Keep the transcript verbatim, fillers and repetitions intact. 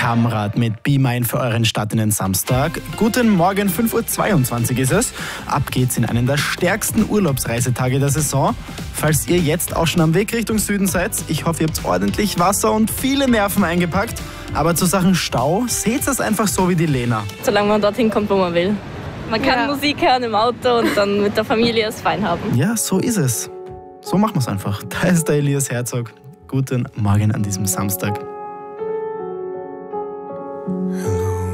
Kamrad mit Be Mine für euren Start in den Samstag. Guten Morgen, fünf Uhr zweiundzwanzig ist es. Ab geht's in einen der stärksten Urlaubsreisetage der Saison. Falls ihr jetzt auch schon am Weg Richtung Süden seid, ich hoffe, ihr habt ordentlich Wasser und viele Nerven eingepackt. Aber zu Sachen Stau, seht es einfach so wie die Lena. Solange man dorthin kommt, wo man will. Man kann Ja. Musik hören im Auto und dann mit der Familie es fein haben. Ja, so ist es. So machen wir es einfach. Da ist der Elias Herzog. Guten Morgen an diesem Samstag.